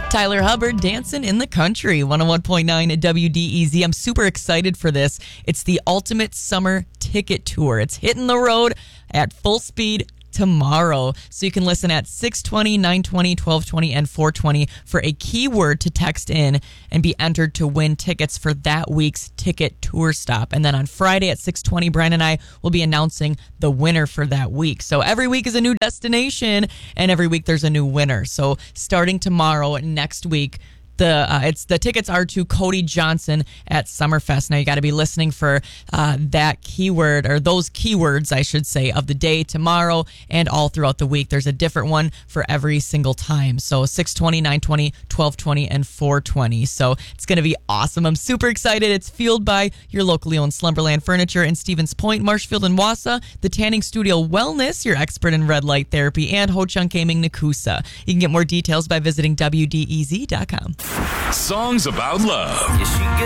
Tyler Hubbard, Dancing in the Country, 101.9 at WDEZ. I'm super excited for this. It's the Ultimate Summer Ticket Tour. It's hitting the road at full speed tomorrow. So you can listen at 6:20, 9:20, 12:20, and 4:20 for a keyword to text in and be entered to win tickets for that week's ticket tour stop. And then on Friday at 6:20, Brian and I will be announcing the winner for that week. So every week is a new destination, and every week there's a new winner. So starting tomorrow, next week, the tickets are to Cody Johnson at Summerfest. Now you got to be listening for that keyword, or those keywords, I should say, of the day tomorrow and all throughout the week. There's a different one for every single time. So 6:20, 9:20, 12:20, and 4:20. So it's going to be awesome. I'm super excited. It's fueled by your locally owned Slumberland Furniture in Stevens Point, Marshfield, and Wausau, the Tanning Studio Wellness, your expert in red light therapy, and Ho Chunk Gaming Nakusa. You can get more details by visiting WDEZ.com. Songs about love.